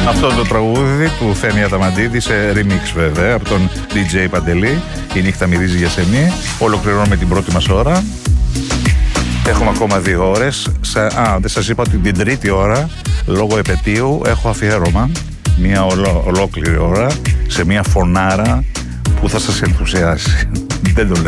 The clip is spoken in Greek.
Αυτό το τραγούδι του Θέμη Αταμαντίδη σε remix βέβαια από τον DJ Παντελή. Η νύχτα μυρίζει για σεμί. Ολοκληρώνουμε την πρώτη μας ώρα. Έχουμε ακόμα 2 ώρες. Δεν σας είπα ότι την τρίτη ώρα λόγω επετείου έχω αφιέρωμα. Μια ολόκληρη ώρα σε μια φωνάρα που θα σας ενθουσιάσει. Δεν το λέω.